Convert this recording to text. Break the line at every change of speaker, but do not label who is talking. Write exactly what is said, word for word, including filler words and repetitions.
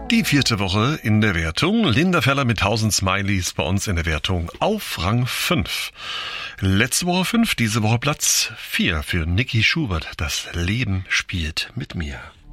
Die vierte Woche in der Wertung. Linda Feller mit tausend Smileys bei uns in der Wertung auf Rang fünf. Letzte Woche fünf, diese Woche Platz vier für Niki Schubert. Das Leben spielt mit mir.